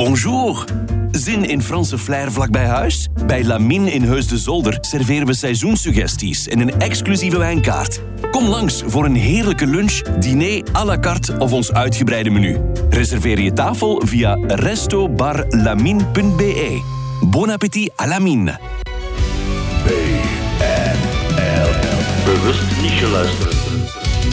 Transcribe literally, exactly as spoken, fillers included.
Bonjour. Zin in Franse flair vlakbij huis? Bij Lamine in Heus de Zolder serveren we seizoenssuggesties en een exclusieve wijnkaart. Kom langs voor een heerlijke lunch, diner à la carte of ons uitgebreide menu. Reserveer je tafel via resto bar lamine punt b e. Bon appétit à Lamine. B N L. Bewust niet geluisterd.